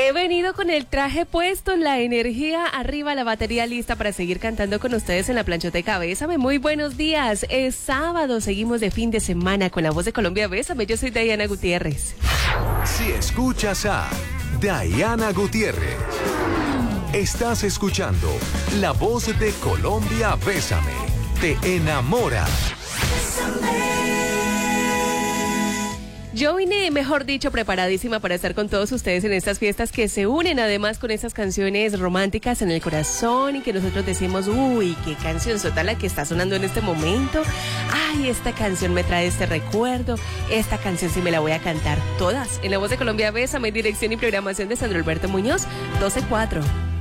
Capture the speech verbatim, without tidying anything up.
He venido con el traje puesto, la energía arriba, la batería lista para seguir cantando con ustedes en la planchoteca. Bésame, muy buenos días. Es sábado, seguimos de fin de semana con La Voz de Colombia. Bésame, yo soy Diana Gutiérrez. Si escuchas a Diana Gutiérrez, estás escuchando La Voz de Colombia. Bésame, te enamora. Yo vine, mejor dicho, preparadísima para estar con todos ustedes en estas fiestas que se unen además con esas canciones románticas en el corazón y que nosotros decimos, uy, qué canción sota la que está sonando en este momento. Ay, esta canción me trae este recuerdo, esta canción sí me la voy a cantar todas. En La Voz de Colombia, Bésame, dirección y programación de Sandro Alberto Muñoz, doce cuatro.